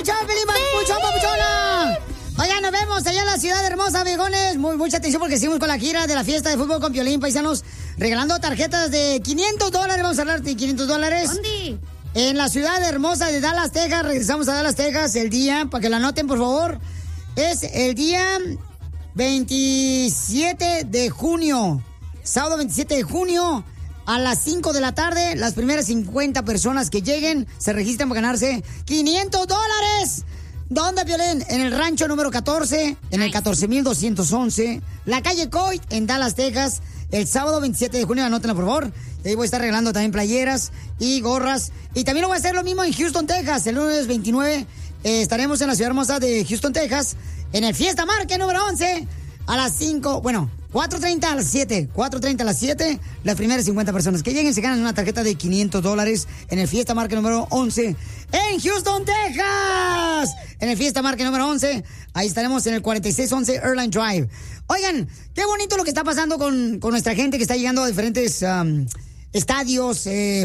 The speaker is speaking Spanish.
show, Pelín, papuchón, papuchona! Oigan, nos vemos allá en la ciudad hermosa, viejones. Mucha atención porque seguimos con la gira de la fiesta de fútbol con Piolín, paisanos. Regalando tarjetas de $500. Vamos a hablar de $500. ¿Dónde? En la ciudad hermosa de Dallas, Texas. Regresamos a Dallas, Texas el día, para que la anoten, por favor. Es el día 27 de junio. Sábado 27 de junio. A las 5 de la tarde, las primeras 50 personas que lleguen se registran para ganarse $500. ¿Dónde, Piolín? En el rancho número 14, en el 14,211, la calle Coit, en Dallas, Texas, el sábado 27 de junio, anótenla, por favor. Y ahí voy a estar regalando también playeras y gorras. Y también lo voy a hacer lo mismo en Houston, Texas, el lunes 29. Estaremos en la ciudad hermosa de Houston, Texas, en el Fiesta Market número 11, a las 5, 4:30 a las 7. 4:30 a las 7. Las primeras 50 personas que lleguen se ganan una tarjeta de $500 en el Fiesta Market número 11 en Houston, Texas. En el Fiesta Market número 11. Ahí estaremos en el 4611 Airline Drive. Oigan, qué bonito lo que está pasando con nuestra gente que está llegando a diferentes estadios,